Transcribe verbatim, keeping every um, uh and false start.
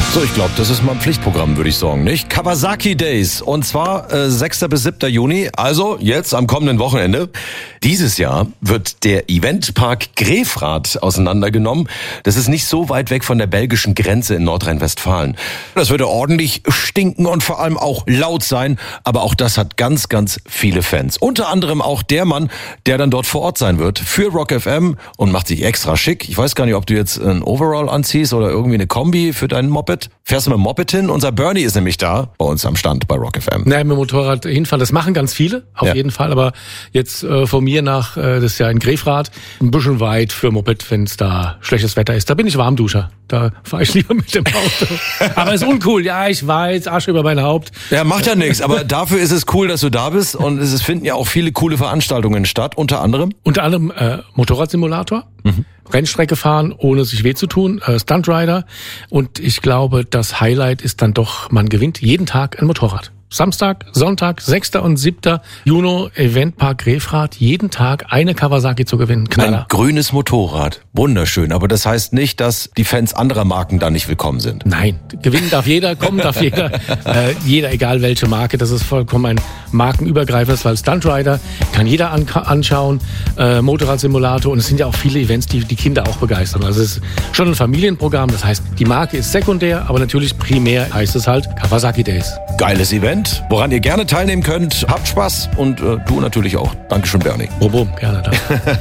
So, ich glaube, das ist mal ein Pflichtprogramm, würde ich sagen, nicht? Kawasaki Days. Und zwar äh, sechster bis siebter Juni, also jetzt am kommenden Wochenende. Dieses Jahr wird der Eventpark Grefrath auseinandergenommen. Das ist nicht so weit weg von der belgischen Grenze in Nordrhein-Westfalen. Das würde ordentlich stinken und vor allem auch laut sein. Aber auch das hat ganz, ganz viele Fans. Unter anderem auch der Mann, der dann dort vor Ort sein wird für Rock F M und macht sich extra schick. Ich weiß gar nicht, ob du jetzt ein Overall anziehst oder irgendwie eine Kombi für deinen Moped. Fährst du mit dem Moped hin? Unser Bernie ist nämlich da bei uns am Stand bei Rock F M. Nein, mit dem Motorrad hinfahren, das machen ganz viele, auf ja. jeden Fall. Aber jetzt äh, von mir nach, äh, das ist ja in Grefrath, ein bisschen weit für Moped, wenn es da schlechtes Wetter ist. Da bin ich Warmduscher. Da fahre ich lieber mit dem Auto. Aber ist uncool. Ja, ich weiß, Asche über mein Haupt. Ja, macht ja nichts. Aber dafür ist es cool, dass du da bist. Und es finden ja auch viele coole Veranstaltungen statt. Unter anderem? Unter anderem äh, Motorradsimulator. Mhm. Rennstrecke fahren, ohne sich weh zu tun, äh, Stuntrider. Und ich glaube, das Highlight ist dann doch, man gewinnt jeden Tag ein Motorrad. Samstag, Sonntag, sechster und siebter Juni, Eventpark Grefrath, jeden Tag eine Kawasaki zu gewinnen. Knaller. Ein grünes Motorrad. Wunderschön. Aber das heißt nicht, dass die Fans anderer Marken da nicht willkommen sind. Nein, gewinnen darf jeder, kommen darf jeder. äh, jeder, egal welche Marke. Das ist vollkommen ein markenübergreifendes, weil Stuntrider kann jeder an, anschauen. Äh, Motorradsimulator. Und es sind ja auch viele Events, die die Kinder auch begeistern. Also es ist schon ein Familienprogramm. Das heißt, die Marke ist sekundär, aber natürlich primär heißt es halt Kawasaki Days. Geiles Event, woran ihr gerne teilnehmen könnt. Habt Spaß und äh, du natürlich auch. Dankeschön, Bernie. Boom, boom, gerne da.